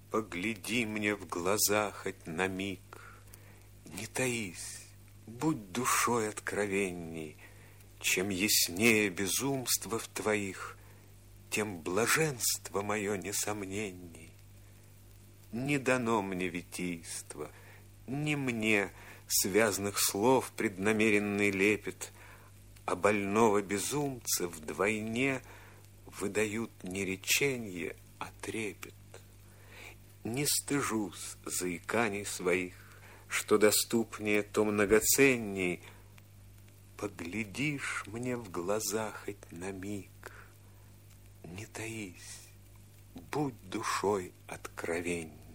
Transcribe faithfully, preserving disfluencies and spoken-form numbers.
Погляди мне в глаза хоть на миг, не таись, будь душой откровенней. Чем яснее безумство в твоих, тем блаженство мое несомненней. Не дано мне витийство, не мне связных слов преднамеренный лепет, а больного безумца вдвойне выдают не реченье, а трепет. Не стыжусь заиканий своих, что доступнее, то многоценней. Поглядишь мне в глаза хоть на миг, не таись, будь душой откровенней.